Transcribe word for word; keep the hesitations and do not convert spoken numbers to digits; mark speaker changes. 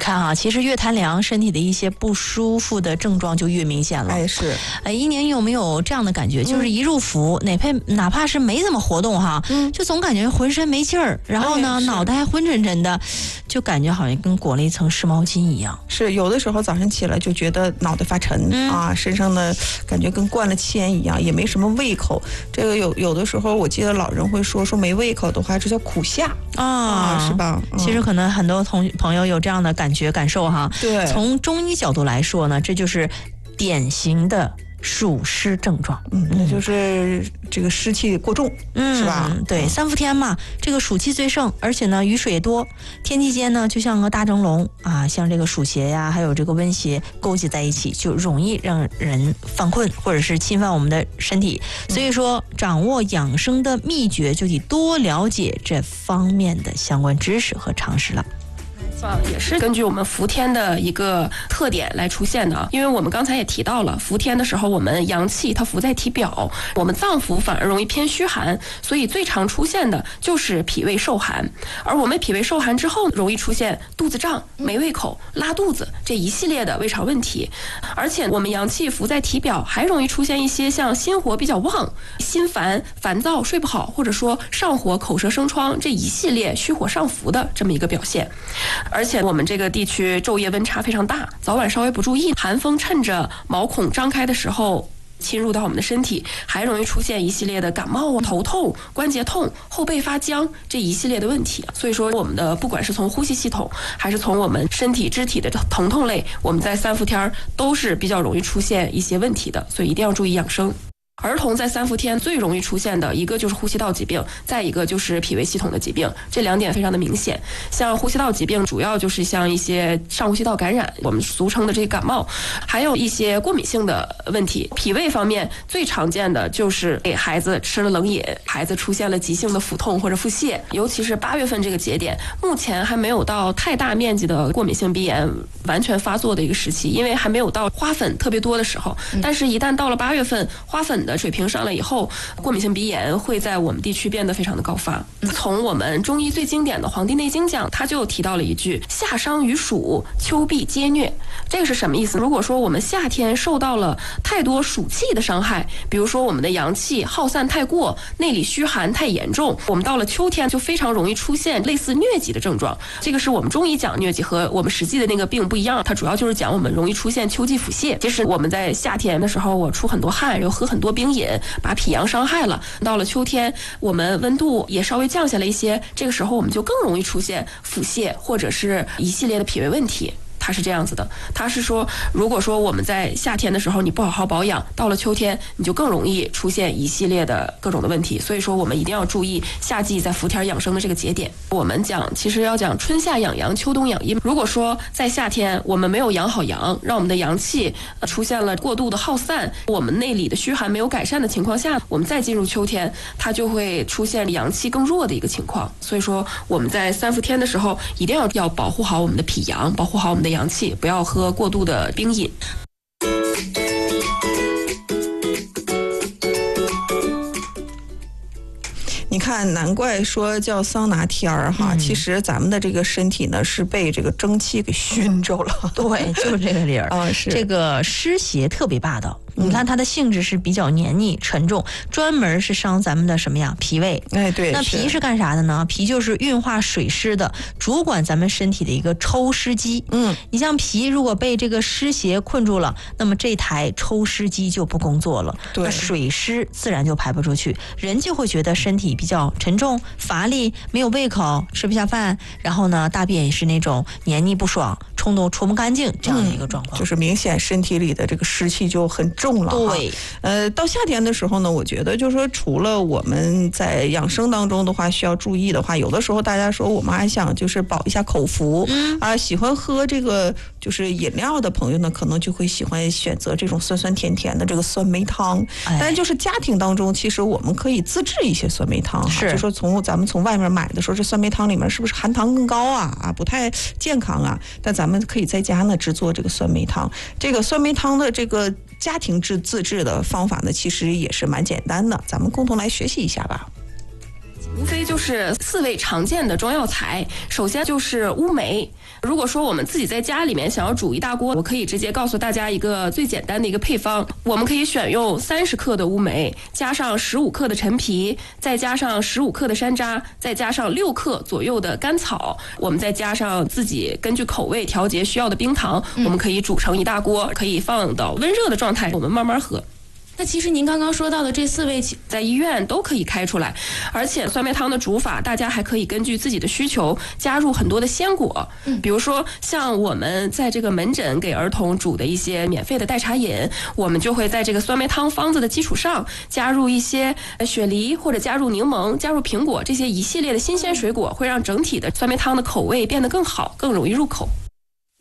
Speaker 1: 看啊，其实越贪凉，身体的一些不舒服的症状就越明显了。
Speaker 2: 哎，是。
Speaker 1: 哎，一年有没有这样的感觉？就是一入伏，哪怕哪怕是没怎么活动哈，嗯，就总感觉浑身没劲儿，然后呢，哎、脑袋还昏沉沉的，就感觉好像跟裹了一层湿毛巾一样。
Speaker 2: 是，有的时候早上起来就觉得脑袋发沉、嗯、啊，身上呢感觉跟灌了铅一样，也没什么胃口。这个有有的时候，我记得老人会说说没胃口的话，这叫苦下啊，啊是吧？
Speaker 1: 嗯、其实可能很多同朋友有这样的感觉感受哈。
Speaker 2: 对，
Speaker 1: 从中医角度来说呢，这就是典型的暑湿症状。
Speaker 2: 嗯，那就是这个湿气过重，嗯，是吧？
Speaker 1: 对，三伏天嘛，这个暑气最盛，而且呢雨水也多，天气间呢就像个大蒸笼啊，像这个暑邪呀，还有这个温邪勾结在一起，就容易让人犯困或者是侵犯我们的身体。所以说，掌握养生的秘诀，就得多了解这方面的相关知识和常识了。
Speaker 3: 啊，也是根据我们伏天的一个特点来出现的。因为我们刚才也提到了，伏天的时候我们阳气它伏在体表，我们脏腑反而容易偏虚寒，所以最常出现的就是脾胃受寒。而我们脾胃受寒之后，容易出现肚子胀、没胃口、拉肚子这一系列的胃肠问题。而且我们阳气伏在体表，还容易出现一些像心火比较旺、心烦、烦躁、睡不好，或者说上火、口舌生疮这一系列虚火上浮的这么一个表现。而且我们这个地区昼夜温差非常大，早晚稍微不注意，寒风趁着毛孔张开的时候侵入到我们的身体，还容易出现一系列的感冒、头痛、关节痛、后背发僵这一系列的问题。所以说我们的不管是从呼吸系统还是从我们身体肢体的疼痛类，我们在三伏天都是比较容易出现一些问题的，所以一定要注意养生。儿童在三伏天最容易出现的一个就是呼吸道疾病，再一个就是脾胃系统的疾病，这两点非常的明显。像呼吸道疾病主要就是像一些上呼吸道感染，我们俗称的这个感冒，还有一些过敏性的问题。脾胃方面最常见的就是给孩子吃了冷饮，孩子出现了急性的腹痛或者腹泻，尤其是八月份这个节点，目前还没有到太大面积的过敏性鼻炎完全发作的一个时期，因为还没有到花粉特别多的时候，但是一旦到了八月份，花粉的水平上来以后，过敏性鼻炎会在我们地区变得非常的高发。从我们中医最经典的《黄帝内经》讲，他就提到了一句夏伤于暑，秋必皆疟。这个是什么意思？如果说我们夏天受到了太多暑气的伤害，比如说我们的阳气耗散太过，内里虚寒太严重，我们到了秋天就非常容易出现类似疟疾的症状。这个是我们中医讲疟疾和我们实际的那个病不一样，它主要就是讲我们容易出现秋季腹泻。其实我们在夏天的时候，我出很多汗，又喝很多冰饮，把脾阳伤害了。到了秋天，我们温度也稍微降下来一些，这个时候我们就更容易出现腹泻或者是一系列的脾胃问题。它是这样子的，它是说，如果说我们在夏天的时候你不好好保养，到了秋天你就更容易出现一系列的各种的问题。所以说我们一定要注意夏季在伏天养生的这个节点。我们讲其实要讲春夏养阳，秋冬养阴。如果说在夏天我们没有养好阳，让我们的阳气出现了过度的耗散，我们内里的虚寒没有改善的情况下，我们再进入秋天，它就会出现阳气更弱的一个情况。所以说我们在三伏天的时候一定要要保护好我们的脾阳，保护好我们的阳气，不要喝过度的冰饮。
Speaker 2: 你看，难怪说叫桑拿天儿哈、嗯，其实咱们的这个身体呢是被这个蒸汽给熏着了。
Speaker 1: 嗯、对，就是这个理儿
Speaker 2: 啊，是
Speaker 1: 这个湿邪特别霸道。你看它的性质是比较黏腻沉重，专门是伤咱们的什么呀？脾胃。
Speaker 2: 哎，对。
Speaker 1: 那脾是干啥的呢？脾就是运化水湿的，主管咱们身体的一个抽湿机。嗯，你像脾如果被这个湿邪困住了，那么这台抽湿机就不工作了，
Speaker 2: 对，
Speaker 1: 那水湿自然就排不出去，人就会觉得身体比较沉重、乏力，没有胃口，吃不下饭，然后呢，大便也是那种黏腻不爽，冲都冲不干净这样的一个状况、
Speaker 2: 嗯，就是明显身体里的这个湿气就很重。了
Speaker 1: 对，
Speaker 2: 呃，到夏天的时候呢，我觉得就是说，除了我们在养生当中的话需要注意的话，有的时候大家说我们还想就是保一下口福，嗯啊，喜欢喝这个就是饮料的朋友呢，可能就会喜欢选择这种酸酸甜甜的这个酸梅汤。哎、但就是家庭当中，其实我们可以自制一些酸梅汤，是就说从咱们从外面买的时候，这酸梅汤里面是不是含糖更高啊？啊，不太健康啊。但咱们可以在家呢制作这个酸梅汤。这个酸梅汤的这个家庭制自制的方法呢，其实也是蛮简单的，咱们共同来学习一下吧。
Speaker 3: 无非就是四味常见的中药材，首先就是乌梅。如果说我们自己在家里面想要煮一大锅，我可以直接告诉大家一个最简单的一个配方，我们可以选用三十克的乌梅，加上十五克的陈皮，再加上十五克的山楂，再加上六克左右的甘草，我们再加上自己根据口味调节需要的冰糖，我们可以煮成一大锅，可以放到温热的状态，我们慢慢喝。
Speaker 4: 那其实您刚刚说到的这四味
Speaker 3: 在医院都可以开出来，而且酸梅汤的煮法，大家还可以根据自己的需求加入很多的鲜果，嗯，比如说像我们在这个门诊给儿童煮的一些免费的代茶饮，我们就会在这个酸梅汤方子的基础上加入一些雪梨或者加入柠檬、加入苹果这些一系列的新鲜水果，会让整体的酸梅汤的口味变得更好，更容易入口。